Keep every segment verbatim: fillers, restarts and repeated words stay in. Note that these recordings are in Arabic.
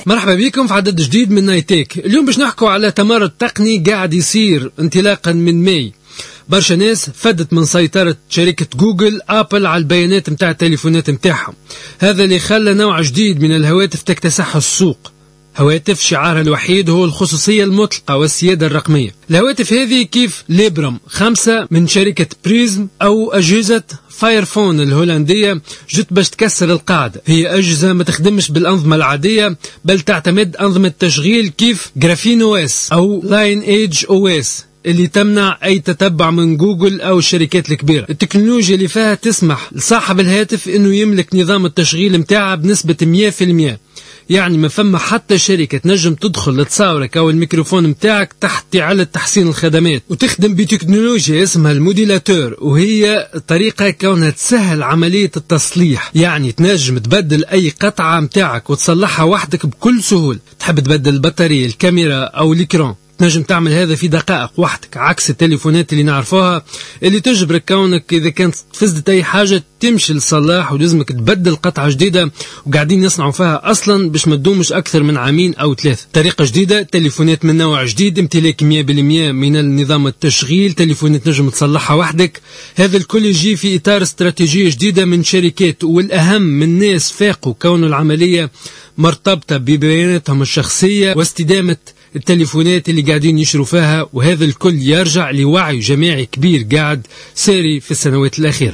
مرحبا بكم في عدد جديد من نايتيك. اليوم باش نحكوا على تمرد تقني قاعد يصير انطلاقا من ماي. برشا ناس فدت من سيطرة شركة جوجل أبل على البيانات متاع التليفونات متاعهم. هذا اللي خلى نوع جديد من الهواتف تكتسح السوق، هواتف شعارها الوحيد هو الخصوصية المطلقة والسيادة الرقمية. الهواتف هذه كيف ليبرم خمسة من شركة بريزم أو أجهزة فايرفون الهولندية جت باش تكسر القاعدة. هي أجهزة ما تخدمش بالأنظمة العادية بل تعتمد أنظمة تشغيل كيف جرافين او اس أو لاين ايج او اس اللي تمنع أي تتبع من جوجل أو الشركات الكبيرة. التكنولوجيا اللي فيها تسمح لصاحب الهاتف إنه يملك نظام التشغيل متاعها بنسبة مية في المية، يعني ما فما حتى شركة تنجم تدخل لتصاورك أو الميكروفون متاعك تحت على تحسين الخدمات، وتخدم بتكنولوجيا اسمها الموديلاتور، وهي طريقة كونها تسهل عملية التصليح. يعني تنجم تبدل أي قطعة متاعك وتصلحها وحدك بكل سهولة. تحب تبدل البطارية، الكاميرا أو الإكران، تنجم تعمل هذا في دقائق وحدك، عكس التليفونات اللي نعرفوها اللي تجبرك كونك إذا كانت تفزدت أي حاجة تمشي للصلاح ولازمك تبدل قطعة جديدة، وقاعدين يصنعوا فيها أصلا باش ما تدومش أكثر من عامين أو ثلاثة. طريقة جديدة، تليفونات من نوع جديد، امتلاك مية بالمية من النظام التشغيل، تليفونات تنجم تصلحها وحدك. هذا الكل يجي في إطار استراتيجية جديدة من شركات، والأهم من ناس فاقوا كون العملية مرتبطة ببياناتهم الشخصية واستدامة التليفونات اللي قاعدين يشروا فيها. وهذا الكل يرجع لوعي جماعي كبير قاعد ساري في السنوات الأخيرة.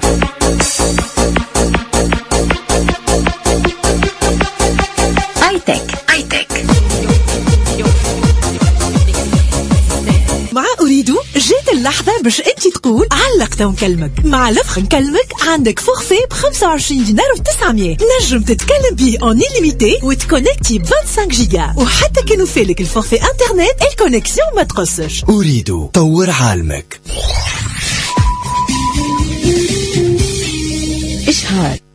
مع أريدو جيت اللحظة باش انتي تقول علقت ونكلمك. مع لفخ نكلمك عندك فورفي ب خمسة وعشرين دينار و تسعمية، نجم تتكلم بيه اون إليميتي وتكونكتي ب خمسة وعشرين جيجا، وحتى كانوا فالك الفورفي انترنت الكونكسيون ما تقصش. أريدو طور عالمك. إشهار